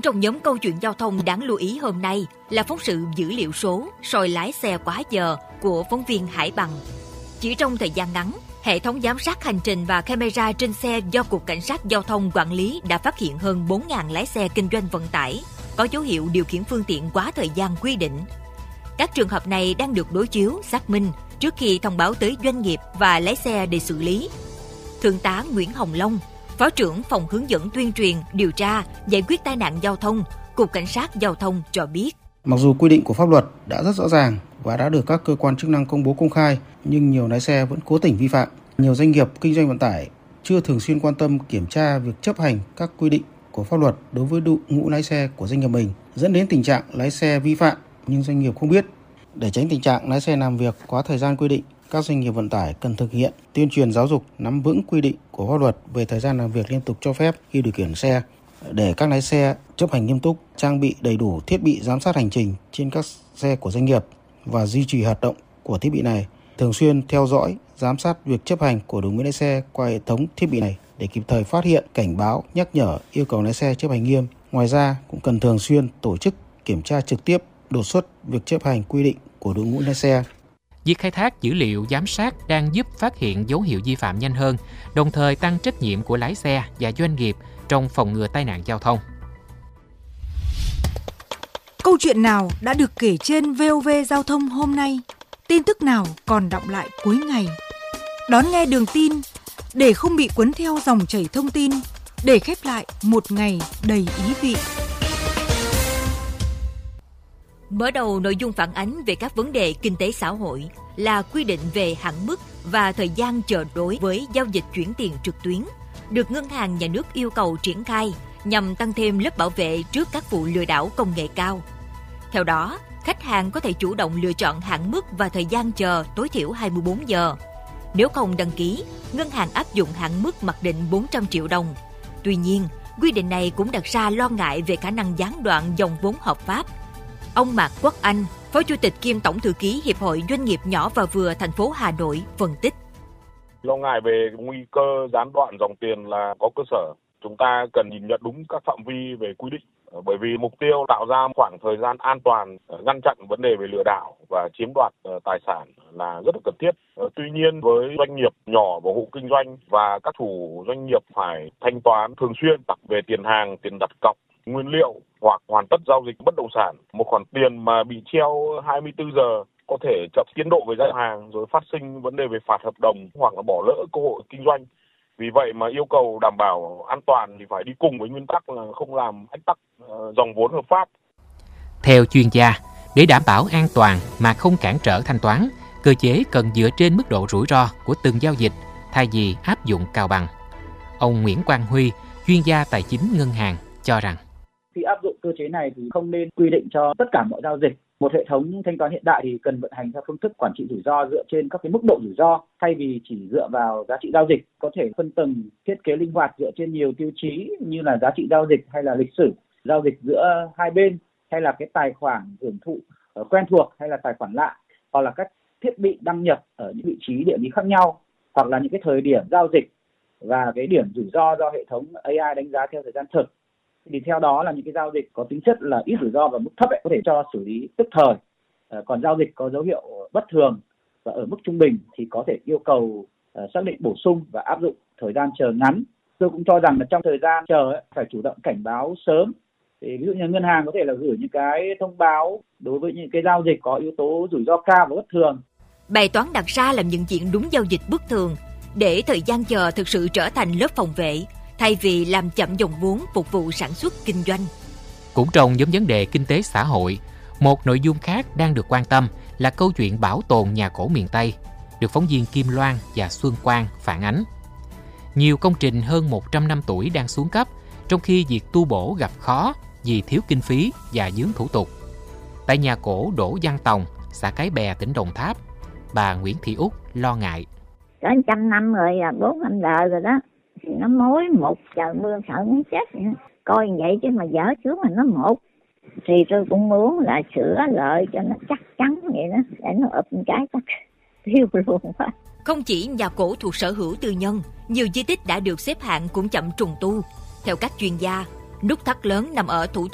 trong nhóm câu chuyện giao thông đáng lưu ý hôm nay là phóng sự dữ liệu số soi lái xe quá giờ của phóng viên Hải Bằng. Chỉ trong thời gian ngắn, hệ thống giám sát hành trình và camera trên xe do Cục Cảnh sát Giao thông quản lý đã phát hiện hơn 4.000 lái xe kinh doanh vận tải có dấu hiệu điều khiển phương tiện quá thời gian quy định. Các trường hợp này đang được đối chiếu, xác minh trước khi thông báo tới doanh nghiệp và lái xe để xử lý. Thượng tá Nguyễn Hồng Long, Phó trưởng Phòng hướng dẫn tuyên truyền, điều tra, giải quyết tai nạn giao thông, Cục Cảnh sát Giao thông cho biết. Mặc dù quy định của pháp luật đã rất rõ ràng và đã được các cơ quan chức năng công bố công khai, nhưng nhiều lái xe vẫn cố tình vi phạm. Nhiều doanh nghiệp kinh doanh vận tải chưa thường xuyên quan tâm kiểm tra việc chấp hành các quy định của pháp luật đối với đội ngũ lái xe của doanh nghiệp mình, dẫn đến tình trạng lái xe vi phạm nhưng doanh nghiệp không biết. Để tránh tình trạng lái xe làm việc quá thời gian quy định, các doanh nghiệp vận tải cần thực hiện tuyên truyền giáo dục, nắm vững quy định của pháp luật về thời gian làm việc liên tục cho phép khi điều khiển xe, để các lái xe chấp hành nghiêm túc, trang bị đầy đủ thiết bị giám sát hành trình trên các xe của doanh nghiệp và duy trì hoạt động của thiết bị này, thường xuyên theo dõi, giám sát việc chấp hành của đội ngũ lái xe qua hệ thống thiết bị này để kịp thời phát hiện, cảnh báo, nhắc nhở, yêu cầu lái xe chấp hành nghiêm. Ngoài ra, cũng cần thường xuyên tổ chức kiểm tra trực tiếp, đột xuất việc chấp hành quy định của đội ngũ lái xe. Việc khai thác dữ liệu giám sát đang giúp phát hiện dấu hiệu vi phạm nhanh hơn, đồng thời tăng trách nhiệm của lái xe và doanh nghiệp trong phòng ngừa tai nạn giao thông. Câu chuyện nào đã được kể trên VOV Giao thông hôm nay? Tin tức nào còn đọng lại cuối ngày? Đón nghe Đường tin để không bị cuốn theo dòng chảy thông tin, để khép lại một ngày đầy ý vị. Mở đầu nội dung phản ánh về các vấn đề kinh tế xã hội là quy định về hạn mức và thời gian chờ đối với giao dịch chuyển tiền trực tuyến, được Ngân hàng Nhà nước yêu cầu triển khai nhằm tăng thêm lớp bảo vệ trước các vụ lừa đảo công nghệ cao. Theo đó, khách hàng có thể chủ động lựa chọn hạn mức và thời gian chờ tối thiểu 24 giờ. Nếu không đăng ký, ngân hàng áp dụng hạn mức mặc định 400 triệu đồng. Tuy nhiên, quy định này cũng đặt ra lo ngại về khả năng gián đoạn dòng vốn hợp pháp. Ông Mạc Quốc Anh, Phó Chủ tịch kiêm Tổng thư ký Hiệp hội Doanh nghiệp nhỏ và vừa thành phố Hà Nội phân tích. Lo ngại về nguy cơ gián đoạn dòng tiền là có cơ sở. Chúng ta cần nhìn nhận đúng các phạm vi về quy định, bởi vì mục tiêu tạo ra khoảng thời gian an toàn, ngăn chặn vấn đề về lừa đảo và chiếm đoạt tài sản là rất là cần thiết. Tuy nhiên, với doanh nghiệp nhỏ và hộ kinh doanh và các chủ doanh nghiệp phải thanh toán thường xuyên về tiền hàng, tiền đặt cọc, nguyên liệu hoặc hoàn tất giao dịch bất động sản, một khoản tiền mà bị treo 24 giờ có thể chậm tiến độ về giao hàng, rồi phát sinh vấn đề về phạt hợp đồng hoặc là bỏ lỡ cơ hội kinh doanh. Vì vậy mà yêu cầu đảm bảo an toàn thì phải đi cùng với nguyên tắc là không làm ách tắc dòng vốn hợp pháp. Theo chuyên gia, để đảm bảo an toàn mà không cản trở thanh toán, cơ chế cần dựa trên mức độ rủi ro của từng giao dịch thay vì áp dụng cao bằng. Ông Nguyễn Quang Huy, chuyên gia tài chính ngân hàng, cho rằng khi áp dụng cơ chế này thì không nên quy định cho tất cả mọi giao dịch. Một hệ thống thanh toán hiện đại thì cần vận hành theo phương thức quản trị rủi ro dựa trên các cái mức độ rủi ro, thay vì chỉ dựa vào giá trị giao dịch. Có thể phân tầng, thiết kế linh hoạt dựa trên nhiều tiêu chí như là giá trị giao dịch hay là lịch sử giao dịch giữa hai bên, hay là cái tài khoản hưởng thụ quen thuộc hay là tài khoản lạ, hoặc là các thiết bị đăng nhập ở những vị trí địa lý khác nhau, hoặc là những cái thời điểm giao dịch và cái điểm rủi ro do hệ thống AI đánh giá theo thời gian thực. Thì theo đó là những cái giao dịch có tính chất là ít rủi ro và mức thấp có thể cho xử lý tức thời. Còn giao dịch có dấu hiệu bất thường và ở mức trung bình thì có thể yêu cầu xác định bổ sung và áp dụng thời gian chờ ngắn. Tôi cũng cho rằng là trong thời gian chờ phải chủ động cảnh báo sớm. Thì ví dụ như ngân hàng có thể là gửi những cái thông báo đối với những cái giao dịch có yếu tố rủi ro cao và bất thường. Bài toán đặt ra là nhận diện đúng giao dịch bất thường để thời gian chờ thực sự trở thành lớp phòng vệ, thay vì làm chậm dòng vốn phục vụ sản xuất kinh doanh. Cũng trong nhóm vấn đề kinh tế xã hội, một nội dung khác đang được quan tâm là câu chuyện bảo tồn nhà cổ miền Tây, được phóng viên Kim Loan và Xuân Quang phản ánh. Nhiều công trình hơn 100 năm tuổi đang xuống cấp, trong khi việc tu bổ gặp khó vì thiếu kinh phí và vướng thủ tục. Tại nhà cổ Đỗ Văn Tòng, xã Cái Bè, tỉnh Đồng Tháp, bà Nguyễn Thị Út lo ngại. Cả 100 năm rồi, 4-5 đời rồi đó. Thì nó mối một trời mưa sợ muốn chết nữa. Coi vậy chứ mà dở xuống mà nó một. Thì tôi cũng muốn là sửa lại cho nó chắc chắn vậy đó, để nó ụp một cái chắc tiêu luôn quá. Không chỉ nhà cổ thuộc sở hữu tư nhân, nhiều di tích đã được xếp hạng cũng chậm trùng tu. Theo các chuyên gia, nút thắt lớn nằm ở thủ tục